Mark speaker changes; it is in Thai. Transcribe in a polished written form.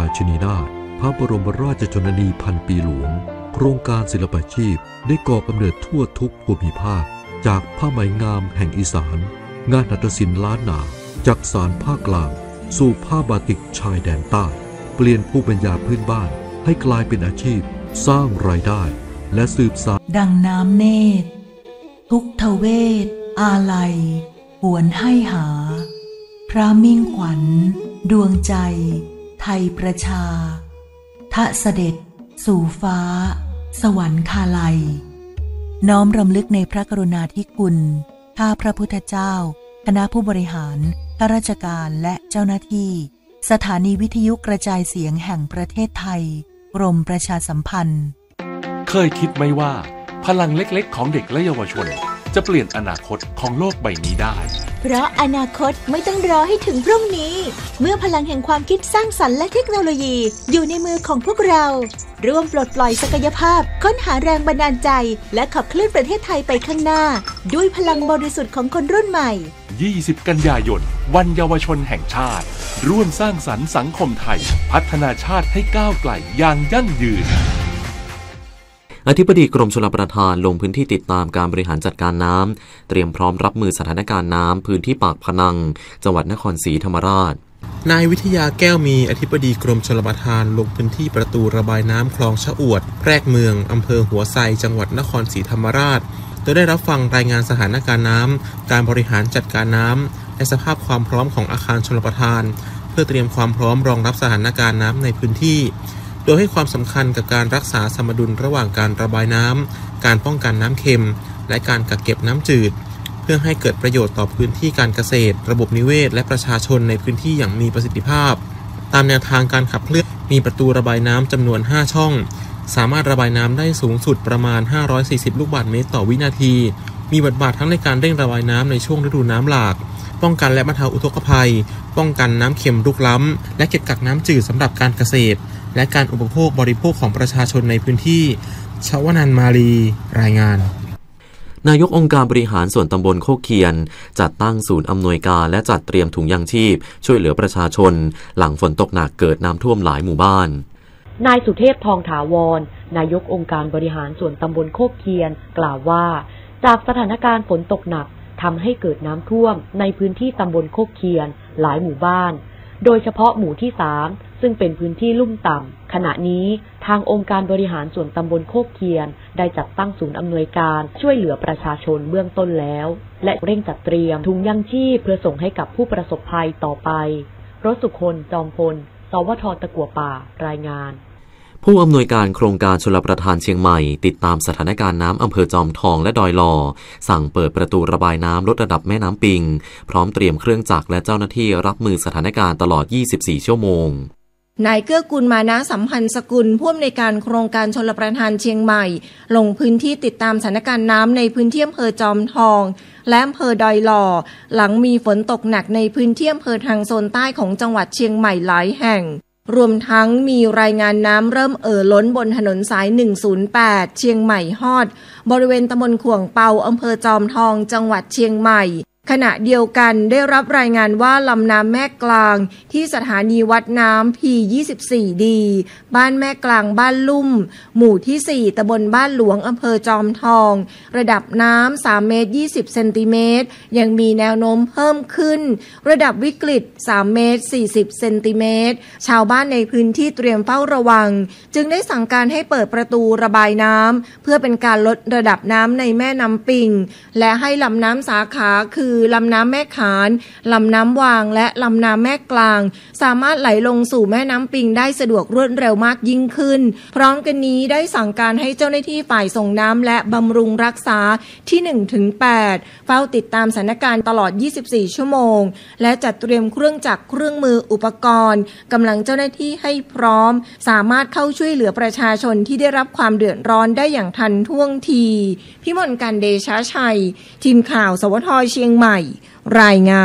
Speaker 1: ชินีนาถพระบรมราชชนนีพันปีหลวงโครงการศิลปาชีพได้ก่อกำเนิดทั่วทุกภูมิภาคจากผ้าไหมงามแห่งอีสานงานหัตถศิลป์ล้านนาจากสารภาคกลางสู่ผ้าบาติกชายแดนใต้เปลี่ยนภูมิปัญญาพื้นบ้านให้กลายเป็นอาชีพสร้างรายได้และสืบสาน
Speaker 2: ดังน้ำเนตรทุกทเวทอาลัยหวนให้หาพระมิ่งขวัญดวงใจไทยประชาทะเสด็จสู่ฟ้าสวรรคาลัยน้อมรำลึกในพระกรุณาธิคุณข้าพระพุทธเจ้าคณะผู้บริหารข้าราชการและเจ้าหน้าที่สถานีวิทยุกระจายเสียงแห่งประเทศไทยกรมประชาสัมพันธ์
Speaker 3: เคยคิดไหมว่าพลังเล็กๆของเด็กและเยาวชนจะเปลี่ยนอนาคตของโลกใบนี้ได้
Speaker 4: เพราะอนาคตไม่ต้องรอให้ถึงพรุ่งนี้เมื่อพลังแห่งความคิดสร้างสรรค์และเทคโนโลยีอยู่ในมือของพวกเราร่วมปลดปล่อยศักยภาพค้นหาแรงบันดาลใจและขับเคลื่อนประเทศไทยไปข้างหน้าด้วยพลังบริสุทธิ์ของคนรุ่นใหม่
Speaker 3: 20 กันยายนวันเยาวชนแห่งชาติร่วมสร้างสรรค์สังคมไทยพัฒนาชาติให้ก้าวไกลอย่างยั่งยืน
Speaker 5: อธิบดีกรมชลประทานลงพื้นที่ติดตามการบริหารจัดการน้ำเตรียมพร้อมรับมือสถานการณ์น้ำพื้นที่ปากพนังจังหวัดนครศรีธรรมราช
Speaker 6: นายวิทยาแก้วมีอธิบดีกรมชลประทานลงพื้นที่ประตูระบายน้ำคลองชะอวดแพรกเมืองอำเภอหัวไซจังหวัดนครศรีธรรมราชโดยได้รับฟังรายงานสถานการณ์น้ำการบริหารจัดการน้ำและสภาพความพร้อมของอาคารชลประทานเพื่อเตรียมความพร้อมรองรับสถานการณ์น้ำในพื้นที่โดยให้ความสำคัญกับการรักษาสมดุลระหว่างการระบายน้ำการป้องกันน้ำเค็มและการกักเก็บน้ำจืดเพื่อให้เกิดประโยชน์ต่อพื้นที่การเกษตรระบบนิเวศและประชาชนในพื้นที่อย่างมีประสิทธิภาพตามแนวทางการขับเคลื่อนมีประตูระบายน้ำจำนวน5ช่องสามารถระบายน้ำได้สูงสุดประมาณ540ลูกบาศก์เมตรต่อวินาทีมีบทบาททั้งในการเร่งระบายน้ำในช่วงฤดูน้ำหลากป้องกันและบรรเทาอุทกภัยป้องกันน้ำเค็มรุกล้ำและเก็บกักน้ำจืดสำหรับการเกษตรและการอุปโภคบริโภคของประชาชนในพื้นที่ชวนันท์มาลีรายงาน
Speaker 5: นายกองค์การบริหารส่วนตำบลโคกเคียนจัดตั้งศูนย์อำนวยการและจัดเตรียมถุงยางชีพช่วยเหลือประชาชนหลังฝนตกหนักเกิดน้ำท่วมหลายหมู่บ้าน
Speaker 7: นายสุเทพทองถาวรนายกองค์การบริหารส่วนตำบลโคกเคียนกล่าวว่าจากสถานการณ์ฝนตกหนักทำให้เกิดน้ำท่วมในพื้นที่ตำบลโคกเคียนหลายหมู่บ้านโดยเฉพาะหมู่ที่3ซึ่งเป็นพื้นที่ลุ่มต่ำขณะนี้ทางองค์การบริหารส่วนตำบลโคกเคียนได้จัดตั้งศูนย์อำนวยการช่วยเหลือประชาชนเบื้องต้นแล้วและเร่งจัดเตรียมถุงยางชีพเพื่อส่งให้กับผู้ประสบภัยต่อไปรสุคนจอมพลสวท.ตะกั่วป่ารายงาน
Speaker 5: ผู้อำนวยการโครงการชลประทานเชียงใหม่ติดตามสถานการณ์น้ำอำเภอจอมทองและดอยหล่อสั่งเปิดประตูระบายน้ำลดระดับแม่น้ำปิงพร้อมเตรียมเครื่องจักรและเจ้าหน้าที่รับมือสถานการณ์ตลอด24ชั่วโมง
Speaker 8: นายเกื้อกูลมานะสัมพันธ์สกุลผู้อำนวยการโครงการชลประทานเชียงใหม่ลงพื้นที่ติดตามสถานการณ์น้ำในพื้นที่อำเภอจอมทองและอำเภอดอยหล่อหลังมีฝนตกหนักในพื้นที่อำเภอทางโซนใต้ของจังหวัดเชียงใหม่หลายแห่งรวมทั้งมีรายงานน้ำเริ่มล้นบนถนนสาย108เชียงใหม่ฮอดบริเวณตำบลขวงเปาอำเภอจอมทองจังหวัดเชียงใหม่ขณะเดียวกันได้รับรายงานว่าลำน้ำแม่กลางที่สถานีวัดน้ำ P24D บ้านแม่กลางบ้านลุ่มหมู่ที่4ตำบลบ้านหลวงอำเภอจอมทองระดับน้ำ3เมตร20เซนติเมตรยังมีแนวโน้มเพิ่มขึ้นระดับวิกฤต3เมตร40เซนติเมตรชาวบ้านในพื้นที่เตรียมเฝ้าระวังจึงได้สั่งการให้เปิดประตูระบายน้ำเพื่อเป็นการลดระดับน้ำในแม่น้ำปิงและให้ลำน้ำสาขาคือลำน้ำแม่ขานลำน้ำวางและลำน้ำแม่กลางสามารถไหลลงสู่แม่น้ำปิงได้สะดวกรวดเร็วมากยิ่งขึ้นพร้อมกันนี้ได้สั่งการให้เจ้าหน้าที่ฝ่ายส่งน้ำและบำรุงรักษาที่ 1-8 เฝ้าติดตามสถานการณ์ตลอด24ชั่วโมงและจัดเตรียมเครื่องจักรเครื่องมืออุปกรณ์กำลังเจ้าหน้าที่ให้พร้อมสามารถเข้าช่วยเหลือประชาชนที่ได้รับความเดือดร้อนได้อย่างทันท่วงทีพิมลกันต์ เดชะชัยทีมข่าวสวท.เชียงใหม่รายงาน